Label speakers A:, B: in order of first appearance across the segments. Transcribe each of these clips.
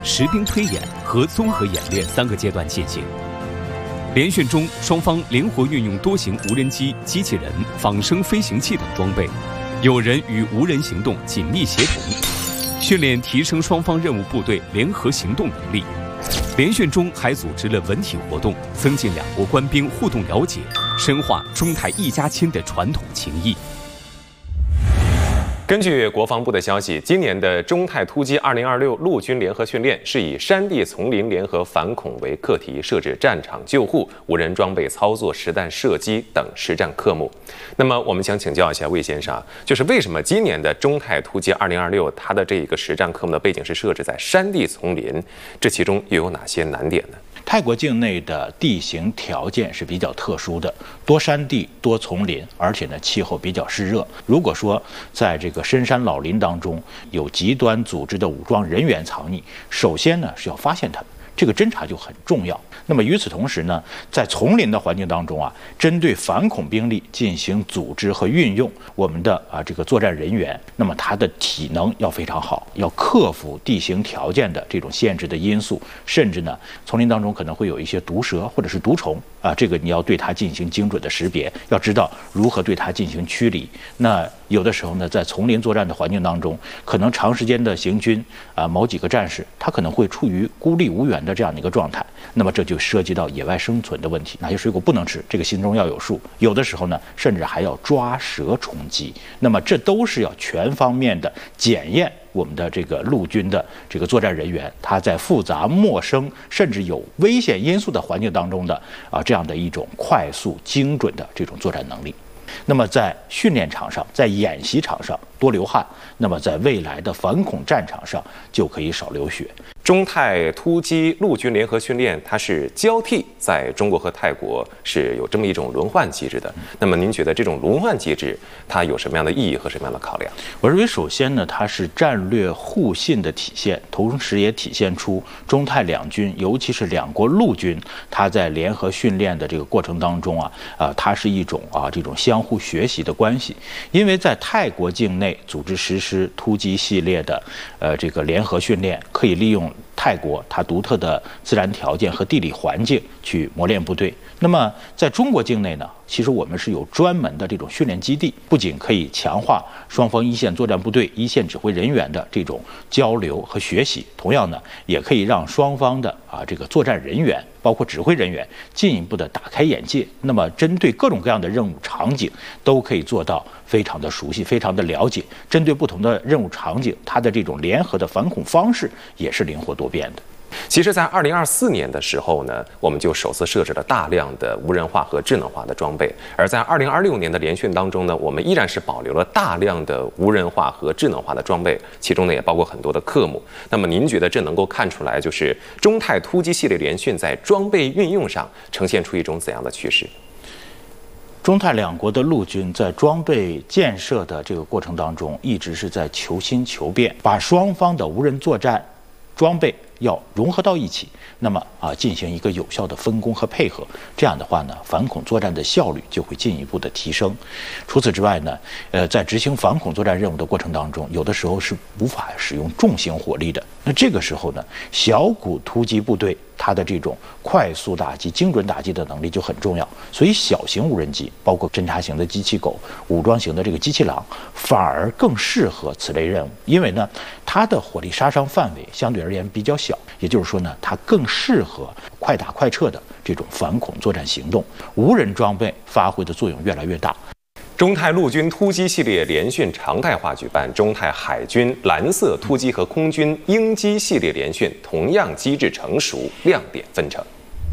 A: 实兵推演和综合演练3个阶段进行。联训中，双方灵活运用多型无人机、机器人、仿生飞行器等装备，有人与无人行动紧密协同，训练提升双方任务部队联合行动能力。联训中还组织了文体活动，增进两国官兵互动了解，深化中泰一家亲的传统情谊。
B: 根据国防部的消息，今年的中泰突击2026陆军联合训练是以山地丛林联合反恐为课题，设置战场救护、无人装备操作、实弹射击等实战科目。那么，我们想请教一下魏先生，就是为什么今年的中泰突击2026它的这个实战科目的背景是设置在山地丛林，这其中又有哪些难点呢？
C: 泰国境内的地形条件是比较特殊的，多山地、多丛林，而且呢气候比较湿热。如果说在这个深山老林当中有极端组织的武装人员藏匿，首先呢是要发现他们。这个侦查就很重要。那么与此同时呢，在丛林的环境当中啊，针对反恐兵力进行组织和运用，我们的这个作战人员，那么他的体能要非常好，要克服地形条件的这种限制的因素，甚至呢，丛林当中可能会有一些毒蛇或者是毒虫啊，这个你要对它进行精准的识别，要知道如何对它进行驱离。那有的时候呢，在丛林作战的环境当中，可能长时间的行军某几个战士他可能会处于孤立无援的这样的一个状态，那么这就涉及到野外生存的问题，哪些水果不能吃，这个心中要有数。有的时候呢，甚至还要抓蛇充饥，那么这都是要全方面的检验我们的这个陆军的这个作战人员，他在复杂、陌生甚至有危险因素的环境当中的这样的一种快速、精准的这种作战能力。那么在训练场上，在演习场上多流汗，那么在未来的反恐战场上就可以少流血。
B: 中泰突击陆军联合训练，它是交替在中国和泰国是有这么一种轮换机制的。那么您觉得这种轮换机制它有什么样的意义和什么样的考量？
C: 我认为首先呢，它是战略互信的体现，同时也体现出中泰两军，尤其是两国陆军，它在联合训练的这个过程当中它是一种这种相互学习的关系。因为在泰国境内组织实施突击系列的这个联合训练，可以利用泰国它独特的自然条件和地理环境去磨练部队。那么在中国境内呢，其实我们是有专门的这种训练基地，不仅可以强化双方一线作战部队、一线指挥人员的这种交流和学习，同样呢，也可以让双方的这个作战人员，包括指挥人员进一步的打开眼界。那么针对各种各样的任务场景，都可以做到非常的熟悉、非常的了解。针对不同的任务场景，它的这种联合的反恐方式也是灵活多变的。
B: 其实，在2024年的时候呢，我们就首次设置了大量的无人化和智能化的装备；而在2026年的联训当中呢，我们依然是保留了大量的无人化和智能化的装备，其中呢也包括很多的科目。那么，您觉得这能够看出来，就是中泰突击系列联训在装备运用上呈现出一种怎样的趋势？
C: 中泰两国的陆军在装备建设的这个过程当中，一直是在求新求变，把双方的无人作战装备要融合到一起，那么进行一个有效的分工和配合，这样的话呢，反恐作战的效率就会进一步的提升。除此之外呢，在执行反恐作战任务的过程当中，有的时候是无法使用重型火力的，那这个时候呢，小股突击部队它的这种快速打击、精准打击的能力就很重要。所以小型无人机，包括侦察型的机器狗、武装型的这个机器狼，反而更适合此类任务，因为呢，它的火力杀伤范围相对而言比较小，也就是说呢，它更适合快打快撤的这种反恐作战行动。无人装备发挥的作用越来越大。
B: 中泰陆军突击系列联训常态化举办，中泰海军蓝色突击和空军鹰击系列联训同样机制成熟，亮点纷呈。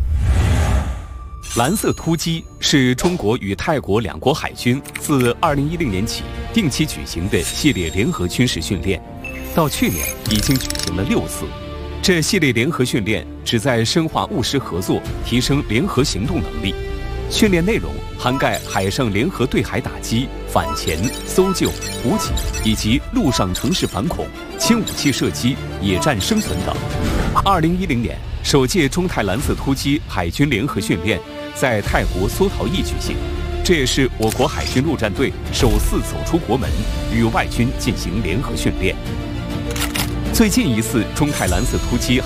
A: 蓝色突击是中国与泰国两国海军自2010年起定期举行的系列联合军事训练，到去年已经举行了6次。这系列联合训练旨在深化务实合作，提升联合行动能力。训练内容涵盖海上联合对海打击、反潜、搜救、补给，以及陆上城市反恐、轻武器射击、野战生存等。2010年，首届中泰蓝色突击海军联合训练在泰国梭陶邑举行，这也是我国海军陆战队首次走出国门，与外军进行联合训练。最近一次中泰蓝色突击